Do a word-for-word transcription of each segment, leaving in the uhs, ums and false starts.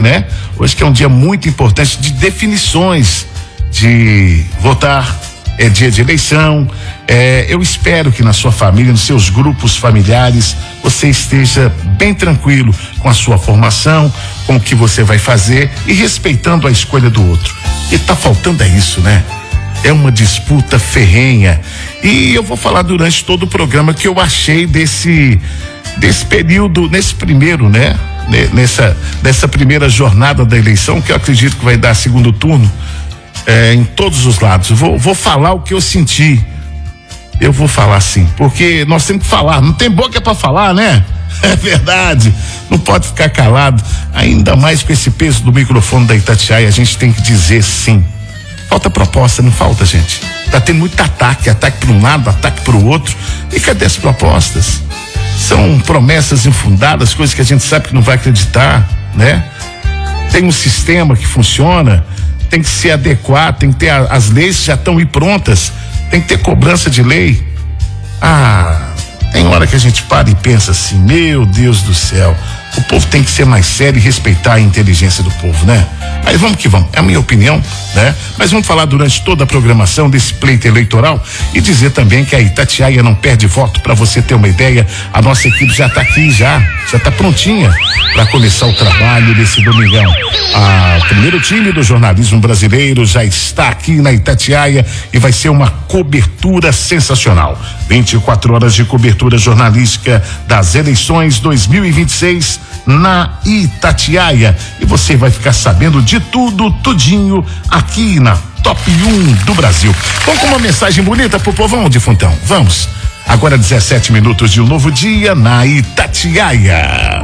né? Hoje que é um dia muito importante de definições, de votar, é dia de eleição. É, eu espero que na sua família, nos seus grupos familiares, você esteja bem tranquilo com a sua formação, com o que você vai fazer e respeitando a escolha do outro. E tá faltando é isso, né? É uma disputa ferrenha. E eu vou falar durante todo o programa que eu achei desse desse período, nesse primeiro, né? Nessa, nessa primeira jornada da eleição, que eu acredito que vai dar segundo turno, é, em todos os lados. Vou, vou falar o que eu senti. Eu vou falar sim, porque nós temos que falar. Não tem boca pra falar, né? É verdade. Não pode ficar calado. Ainda mais com esse peso do microfone da Itatiaia, a gente tem que dizer sim. Falta proposta, não falta, gente. Tá tendo muito ataque, ataque para um lado, ataque para o outro. E cadê as propostas? São promessas infundadas, coisas que a gente sabe que não vai acreditar, né? Tem um sistema que funciona, tem que se adequar, tem que ter a, as leis já estão aí prontas, tem que ter cobrança de lei. Ah, tem hora que a gente para e pensa assim, meu Deus do céu, o povo tem que ser mais sério e respeitar a inteligência do povo, né? Mas vamos que vamos, é a minha opinião, né? Mas vamos falar durante toda a programação desse pleito eleitoral e dizer também que a Itatiaia não perde voto. Para você ter uma ideia, a nossa equipe já está aqui, já, já está prontinha para começar o trabalho desse domingão. Ah, o primeiro time do jornalismo brasileiro já está aqui na Itatiaia e vai ser uma cobertura sensacional. vinte e quatro horas de cobertura jornalística das eleições dois mil e vinte e seis na Itatiaia. E você vai ficar sabendo de tudo, tudinho, aqui na Top um do Brasil. Vamos com uma mensagem bonita pro povão de Funtão. Vamos. Agora dezessete minutos de um novo dia na Itatiaia.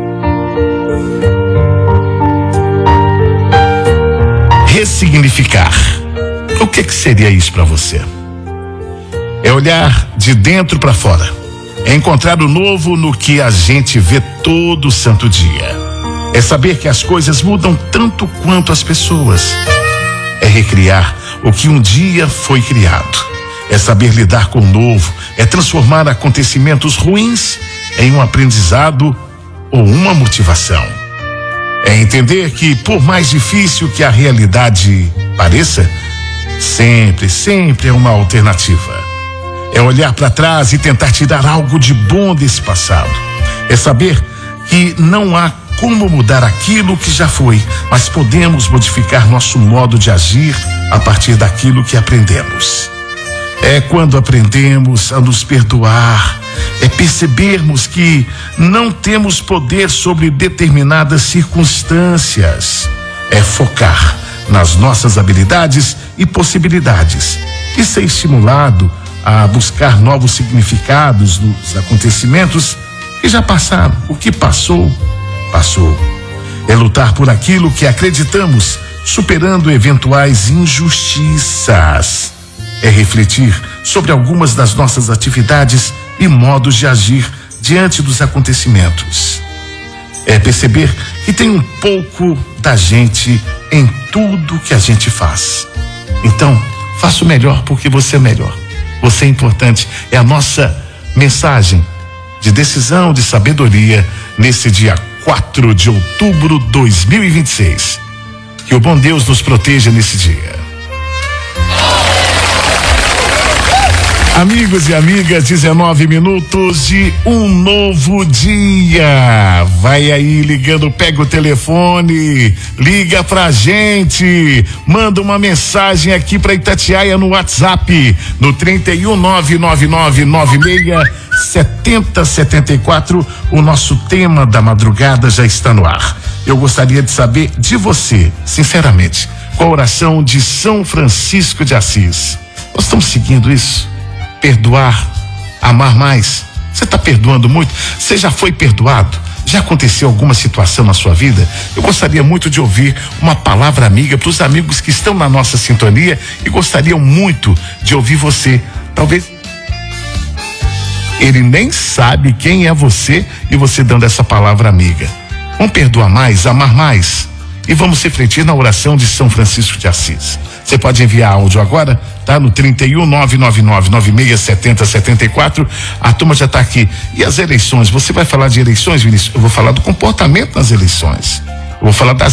Ressignificar. O que que seria isso para você? É olhar de dentro para fora. É encontrar o novo no que a gente vê todo santo dia. É saber que as coisas mudam tanto quanto as pessoas. É recriar o que um dia foi criado. É saber lidar com o novo. É transformar acontecimentos ruins em um aprendizado ou uma motivação. É entender que, por mais difícil que a realidade pareça, sempre, sempre é uma alternativa. É olhar para trás e tentar tirar algo de bom desse passado. É saber que não há como mudar aquilo que já foi, mas podemos modificar nosso modo de agir a partir daquilo que aprendemos. É quando aprendemos a nos perdoar, é percebermos que não temos poder sobre determinadas circunstâncias. É focar nas nossas habilidades e possibilidades e ser estimulado a buscar novos significados nos acontecimentos que já passaram. O que passou, passou. É lutar por aquilo que acreditamos, superando eventuais injustiças. É refletir sobre algumas das nossas atividades e modos de agir diante dos acontecimentos. É perceber que tem um pouco da gente em tudo que a gente faz. Então, faça o melhor porque você é melhor. Você é importante, é a nossa mensagem de decisão, de sabedoria nesse dia quatro de outubro de dois mil e vinte e seis. Que o bom Deus nos proteja nesse dia. Amigos e amigas, dezenove minutos de um novo dia. Vai aí ligando, pega o telefone, liga pra gente, manda uma mensagem aqui pra Itatiaia no WhatsApp, no trinta e um, nove nove nove nove seis, setenta setenta e quatro. O nosso tema da madrugada já está no ar. Eu gostaria de saber de você, sinceramente, qual a oração de São Francisco de Assis? Nós estamos seguindo isso? Perdoar, amar mais. Você está perdoando muito? Você já foi perdoado? Já aconteceu alguma situação na sua vida? Eu gostaria muito de ouvir uma palavra amiga para os amigos que estão na nossa sintonia e gostariam muito de ouvir você. Talvez ele nem sabe quem é você e você dando essa palavra amiga. Vamos perdoar mais, amar mais. E vamos refletir na oração de São Francisco de Assis. Você pode enviar áudio agora, tá? No trinta e um, nove nove nove nove seis, setenta setenta e quatro. A turma já está aqui. E as eleições? Você vai falar de eleições, Vinícius? Eu vou falar do comportamento nas eleições. Eu vou falar das